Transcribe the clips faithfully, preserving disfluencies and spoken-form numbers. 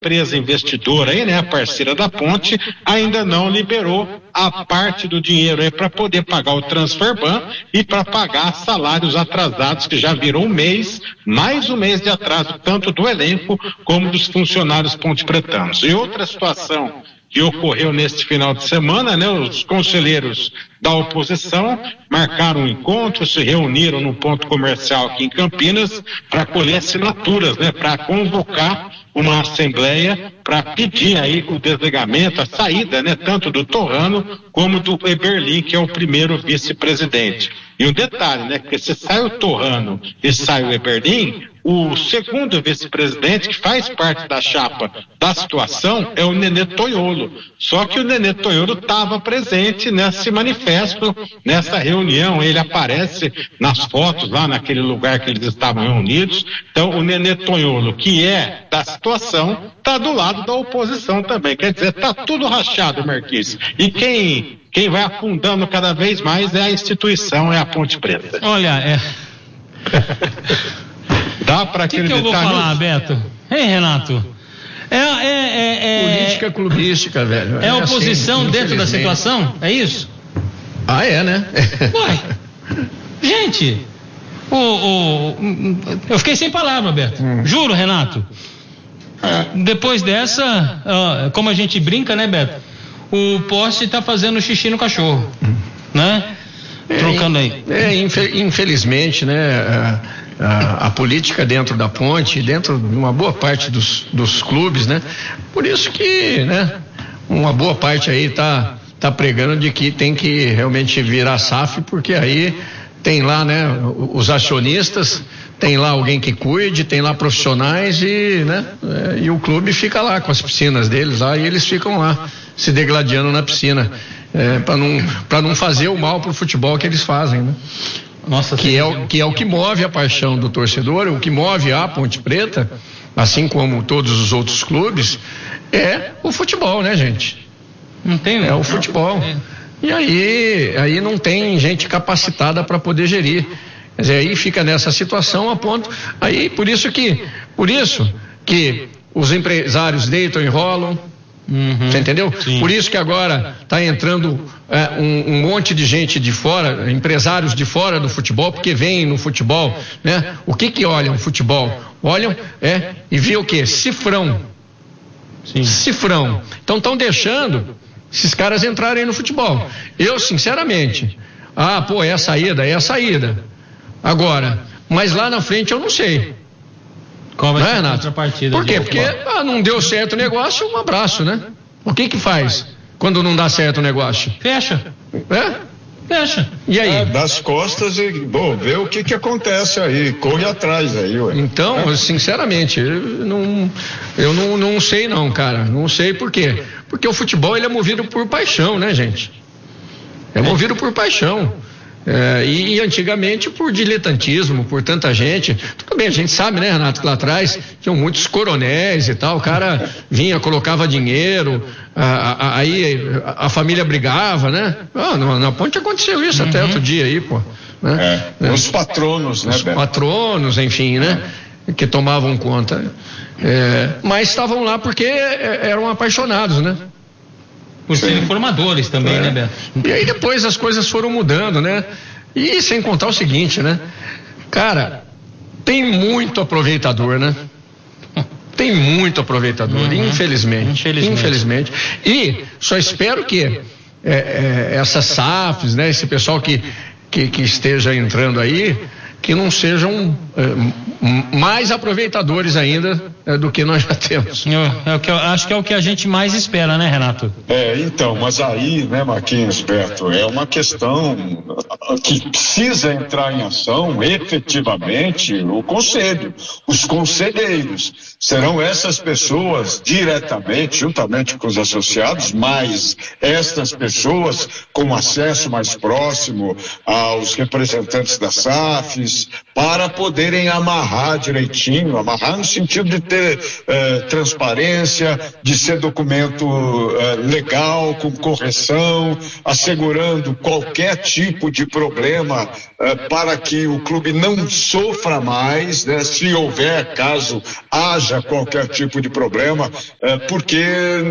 empresa investidora aí, né, a parceira da Ponte, ainda não liberou a parte do dinheiro aí para poder pagar o Transferban e para pagar salários atrasados, que já virou um mês, mais um mês de atraso, tanto do elenco como dos funcionários pontepretanos. E outra situação que ocorreu neste final de semana, né, os conselheiros da oposição marcaram um encontro, se reuniram no ponto comercial aqui em Campinas para colher assinaturas, né, para convocar uma assembleia para pedir aí o desligamento, a saída, né, tanto do Torrano como do Eberlin, que é o primeiro vice-presidente. E um detalhe, né, que se sai o Torrano e sai o Eberlin, o segundo vice-presidente, que faz parte da chapa da situação, é o Nenê Toiolo. Só que o Nenê Toiolo estava presente nesse manifesto, nessa reunião. Ele aparece nas fotos lá naquele lugar que eles estavam reunidos. Então, o Nenê Toiolo, que é da situação, está do lado da oposição também. Quer dizer, está tudo rachado, Marquinhos. E quem, quem vai afundando cada vez mais é a instituição, é a Ponte Preta. Olha, é... Dá para acreditar. O que, que eu vou falar, nisso? Beto? Hein, Renato? É, é, é, é... Política clubística, velho. É, é oposição assim, dentro da situação? É isso? Ah, é, né? Uai, gente, o, o, eu fiquei sem palavra, Beto. Hum. Juro, Renato. Depois dessa, ó, como a gente brinca, né, Beto? O poste tá fazendo xixi no cachorro, hum. né? É, Trocando aí. É, infelizmente, né? A, a, a política dentro da Ponte, dentro de uma boa parte dos, dos clubes, né? Por isso que, né? Uma boa parte aí tá, tá pregando de que tem que realmente virar S A F, porque aí tem lá, né? Os acionistas, tem lá alguém que cuide, tem lá profissionais e, né? E o clube fica lá com as piscinas deles lá e eles ficam lá se degladiando na piscina, é, para não, para não fazer o mal pro futebol que eles fazem, né? Nossa, que é, o, que é o que move a paixão do torcedor, o que move a Ponte Preta, assim como todos os outros clubes, é o futebol, né, gente? Não tem, é o futebol. E aí, aí não tem gente capacitada para poder gerir. Quer dizer, aí fica nessa situação a ponto, aí por isso que, por isso que os empresários deitam e enrolam. Uhum, você entendeu? Sim. Por isso que agora está entrando é, um, um monte de gente de fora, empresários de fora do futebol, porque vêm no futebol, né? O que que olham futebol? Olham, é, e vê o quê? Cifrão. Sim. Cifrão. Então estão deixando esses caras entrarem no futebol. Eu, sinceramente, ah, pô, é a saída, é a saída. Agora, mas lá na frente eu não sei. Qual vai não ser é, a contrapartida? Por quê? Porque ah, não deu certo o negócio, um abraço, né? O que que faz quando não dá certo o negócio? Fecha. É? Fecha. E aí? É, das costas e, bom, vê o que que acontece aí, corre atrás aí, ué. Então, é. sinceramente, eu não, eu não, não sei não, cara, não sei por quê. Porque o futebol, ele é movido por paixão, né, gente? É movido por paixão. É, e, e antigamente por diletantismo, por tanta gente. Tudo bem, a gente sabe, né, Renato, que lá atrás tinham muitos coronéis e tal, o cara vinha, colocava dinheiro, a, a, aí a, a família brigava, né? Ah, na, na Ponte aconteceu isso uhum. até outro dia aí, pô. Né? É, é. Os patronos, né, Os Beto? patronos, enfim, né? É. Que tomavam conta. É, mas estavam lá porque eram apaixonados, né? Por serem formadores também, é. né, Beto? E aí depois as coisas foram mudando, né? E sem contar o seguinte, né? Cara, tem muito aproveitador, né? Tem muito aproveitador, uhum. infelizmente, infelizmente. Infelizmente. E só espero que é, é, essas S A Fs, né? Esse pessoal que, que, que esteja entrando aí, que não sejam é, mais aproveitadores ainda é, do que nós já temos. Eu, é o que eu acho que é o que a gente mais espera, né, Renato? É, então, mas aí, né, Marquinhos, Beto, é uma questão que precisa entrar em ação efetivamente o conselho, os conselheiros. Serão essas pessoas diretamente, juntamente com os associados, mas estas pessoas com acesso mais próximo aos representantes das S A Fs, para poderem amarrar direitinho, amarrar no sentido de ter ter eh, transparência, de ser documento eh, legal, com correção, assegurando qualquer tipo de problema eh, para que o clube não sofra mais, né, se houver, caso haja qualquer tipo de problema, eh, porque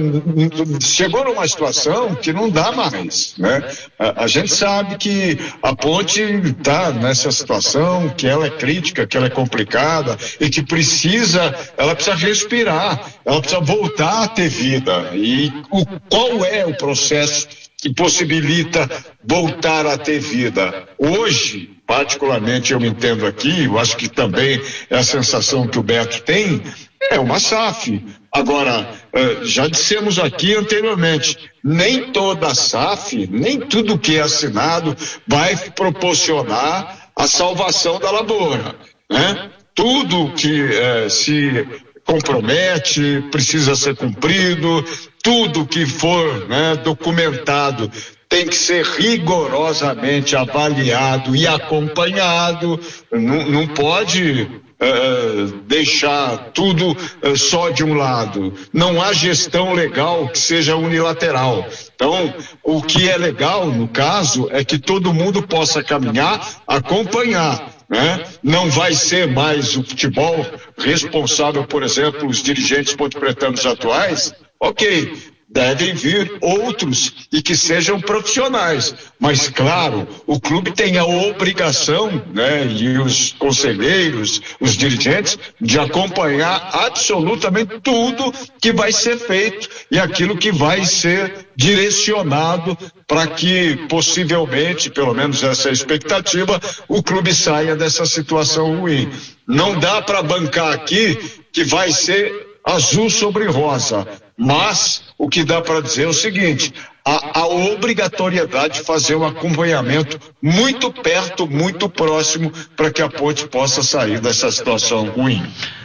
chegou numa situação que não dá mais, né? A, a gente sabe que a Ponte está nessa situação, que ela é crítica, que ela é complicada e que precisa, ela precisa respirar, ela precisa voltar a ter vida. E o, qual é o processo que possibilita voltar a ter vida? Hoje, particularmente eu entendo aqui, eu acho que também é a sensação que o Beto tem, é uma S A F. Agora, já dissemos aqui anteriormente, nem toda a S A F, nem tudo que é assinado vai proporcionar a salvação da lavoura, né? Tudo que eh, se compromete precisa ser cumprido, tudo que for, né, documentado tem que ser rigorosamente avaliado e acompanhado, não, não pode uh, deixar tudo uh, só de um lado. Não há gestão legal que seja unilateral. Então, o que é legal, no caso, é que todo mundo possa caminhar, acompanhar. Né? Não vai ser mais o futebol responsável, por exemplo, os dirigentes pontepretanos atuais, ok, devem vir outros e que sejam profissionais, mas claro, o clube tem a obrigação, né, e os conselheiros, os dirigentes, de acompanhar absolutamente tudo que vai ser feito e aquilo que vai ser direcionado para que possivelmente, pelo menos essa é a expectativa, o clube saia dessa situação ruim. Não dá para bancar aqui que vai ser azul sobre rosa, mas o que dá para dizer é o seguinte, a, a obrigatoriedade de fazer um acompanhamento muito perto, muito próximo, para que a Ponte possa sair dessa situação ruim.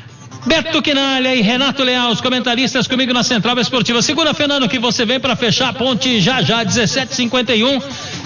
Beto Quinalha e Renato Leal, os comentaristas comigo na Central Esportiva. Segura, Fernando, que você vem para fechar a Ponte já já, dezessete e cinquenta e um.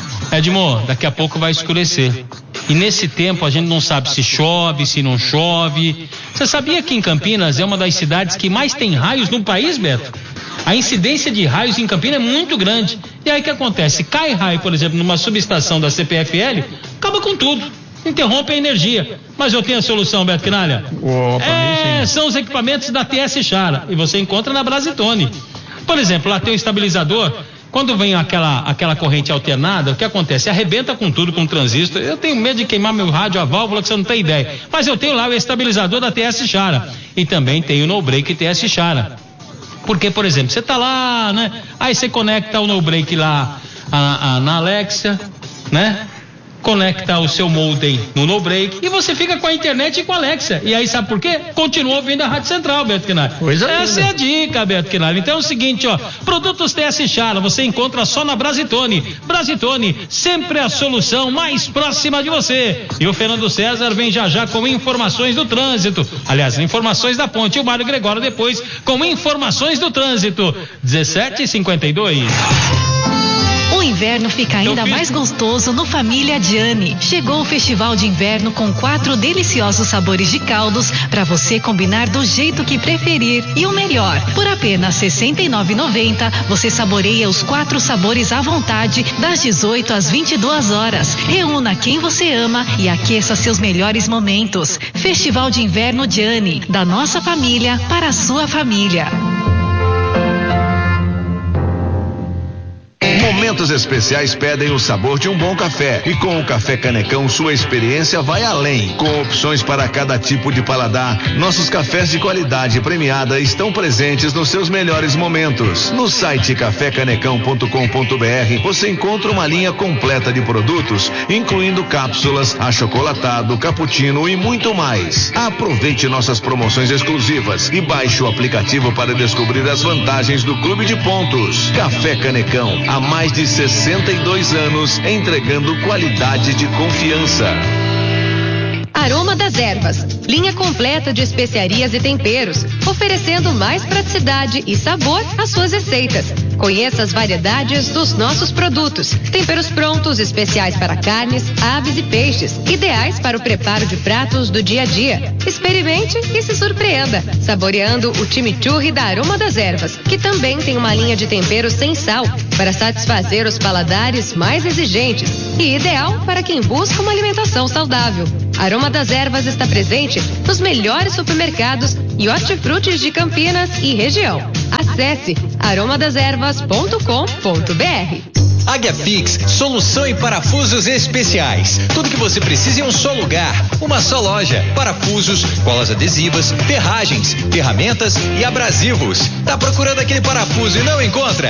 Edmo, daqui a pouco vai escurecer. E nesse tempo a gente não sabe se chove, se não chove. Você sabia que em Campinas é uma das cidades que mais tem raios no país, Beto? A incidência de raios em Campinas é muito grande. E aí o que acontece? Cai raio, por exemplo, numa subestação da C P F L, acaba com tudo. Interrompe a energia. Mas eu tenho a solução, Beto Quinalha. Opa, é, são os equipamentos da T S Chara. E você encontra na Brasitone. Por exemplo, lá tem um estabilizador. Quando vem aquela, aquela corrente alternada, o que acontece? Arrebenta com tudo, com o transistor. Eu tenho medo de queimar meu rádio, a válvula, que você não tem ideia. Mas eu tenho lá o estabilizador da T S Chara. E também tenho o No Break T S Chara. Porque, por exemplo, você tá lá, né? Aí você conecta o No Break lá a, a, na Alexa, né? Conecta o seu modem no No Break e você fica com a internet e com a Alexa. E aí sabe por quê? Continua ouvindo a Rádio Central, Beto Quinalha. Essa é a dica, Beto Quinalha. Então é o seguinte, ó, produtos T S Chara você encontra só na Brasitone. Brasitone, sempre a solução mais próxima de você. E o Fernando César vem já já com informações do trânsito. Aliás, informações da Ponte. E o Mário Gregório depois com informações do trânsito. dezessete e cinquenta e dois. O inverno fica ainda mais gostoso no Família Gianni. Chegou o Festival de Inverno com quatro deliciosos sabores de caldos para você combinar do jeito que preferir. E o melhor, por apenas sessenta e nove reais e noventa centavos você saboreia os quatro sabores à vontade das dezoito às vinte e duas horas. Reúna quem você ama e aqueça seus melhores momentos. Festival de Inverno Gianni, da nossa família para a sua família. Momentos especiais pedem o sabor de um bom café. E com o Café Canecão, sua experiência vai além. Com opções para cada tipo de paladar, nossos cafés de qualidade premiada estão presentes nos seus melhores momentos. No site café canecão ponto com ponto br você encontra uma linha completa de produtos, incluindo cápsulas, achocolatado, cappuccino e muito mais. Aproveite nossas promoções exclusivas e baixe o aplicativo para descobrir as vantagens do Clube de Pontos. Café Canecão, há mais de sessenta e dois anos, entregando qualidade de confiança. Aroma das Ervas. linha completa de especiarias e temperos, oferecendo mais praticidade e sabor às suas receitas. Conheça as variedades dos nossos produtos. Temperos prontos, especiais para carnes, aves e peixes, ideais para o preparo de pratos do dia a dia. Experimente e se surpreenda, saboreando o chimichurri da Aroma das Ervas, que também tem uma linha de temperos sem sal, para satisfazer os paladares mais exigentes e ideal para quem busca uma alimentação saudável. Aroma das Ervas está presente nos melhores supermercados e hortifrutis de Campinas e região. Acesse aroma das ervas ponto com ponto br. Águia Fix, solução em parafusos especiais. Tudo que você precisa em um só lugar, uma só loja. Parafusos, colas adesivas, ferragens, ferramentas e abrasivos. Tá procurando aquele parafuso e não encontra?